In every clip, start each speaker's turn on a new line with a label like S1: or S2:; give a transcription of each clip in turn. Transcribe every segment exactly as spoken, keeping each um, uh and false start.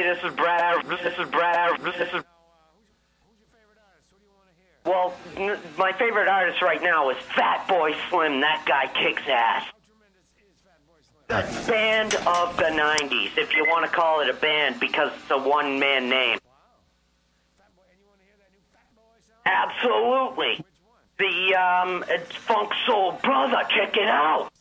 S1: this is Brad. This is Brad. This is. Well, n- my favorite artist right now is Fatboy Slim. That guy kicks ass. The band of the nineties, if you want to call it a band, because it's a one-man name. Absolutely. The, um, it's Funk Soul Brother. Check it out.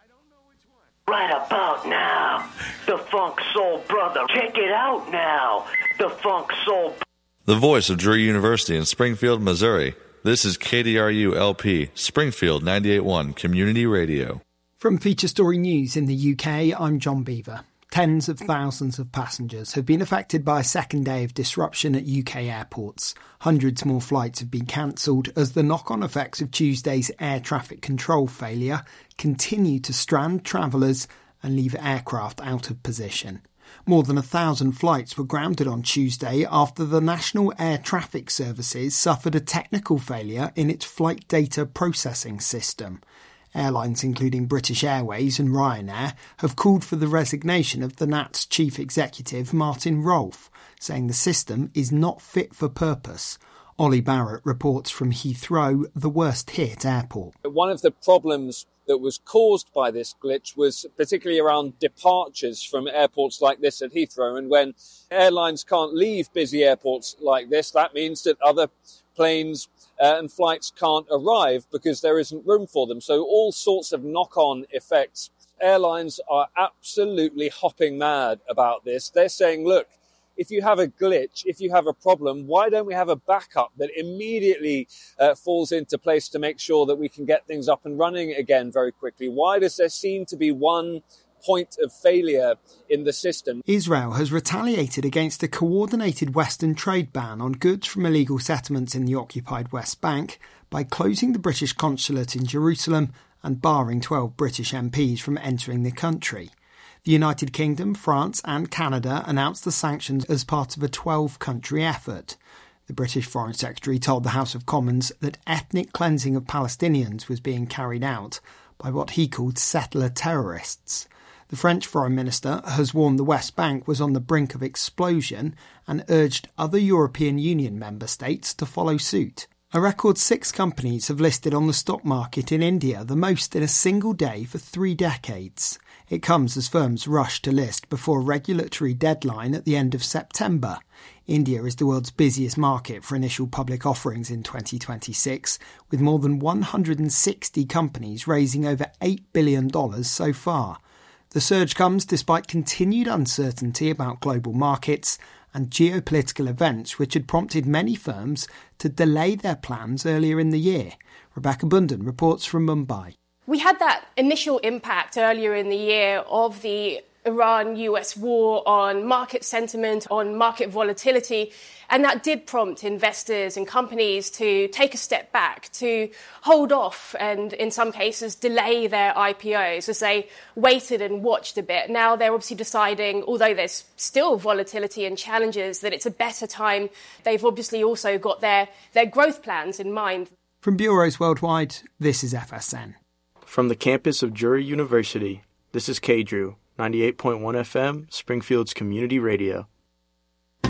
S1: Right about now. The Funk Soul Brother. Check it out now. The Funk Soul Brother.
S2: The voice of Drury University in Springfield, Missouri. This is K D R U L P, Springfield ninety-eight point one Community Radio.
S3: From Feature Story News in the U K, I'm John Beaver. Tens of thousands of passengers have been affected by a second day of disruption at U K airports. Hundreds more flights have been cancelled as the knock-on effects of Tuesday's air traffic control failure continue to strand travellers and leave aircraft out of position. More than a thousand flights were grounded on Tuesday after the National Air Traffic Services suffered a technical failure in its flight data processing system. Airlines including British Airways and Ryanair have called for the resignation of the N A T's chief executive Martin Rolfe, saying the system is not fit for purpose. Ollie Barrett reports from Heathrow, the worst hit airport.
S4: One of the problems that was caused by this glitch was particularly around departures from airports like this at Heathrow. And when airlines can't leave busy airports like this, that means that other planes uh, and flights can't arrive because there isn't room for them. So all sorts of knock-on effects. Airlines are absolutely hopping mad about this. They're saying, look, if you have a glitch, if you have a problem, why don't we have a backup that immediately uh, falls into place to make sure that we can get things up and running again very quickly? Why does there seem to be one point of failure in the system?
S3: Israel has retaliated against a coordinated Western trade ban on goods from illegal settlements in the occupied West Bank by closing the British consulate in Jerusalem and barring twelve British M Ps from entering the country. The United Kingdom, France and Canada announced the sanctions as part of a twelve-country effort. The British Foreign Secretary told the House of Commons that ethnic cleansing of Palestinians was being carried out by what he called settler terrorists. The French Foreign Minister has warned the West Bank was on the brink of explosion and urged other European Union member states to follow suit. A record six companies have listed on the stock market in India, the most in a single day for three decades. It comes as firms rush to list before a regulatory deadline at the end of September. India is the world's busiest market for initial public offerings in twenty twenty-six, with more than one hundred sixty companies raising over eight billion dollars so far. The surge comes despite continued uncertainty about global markets and geopolitical events which had prompted many firms to delay their plans earlier in the year. Rebecca Bunden reports from Mumbai.
S5: We had that initial impact earlier in the year of the Iran-U S war on market sentiment, on market volatility, and that did prompt investors and companies to take a step back, to hold off and, in some cases, delay their I P Os as they waited and watched a bit. Now they're obviously deciding, although there's still volatility and challenges, that it's a better time. They've obviously also got their, their growth plans in mind.
S3: From bureaus worldwide, this is F S N.
S6: From the campus of Drury University, this is K D R U, ninety-eight point one F M, Springfield's Community Radio.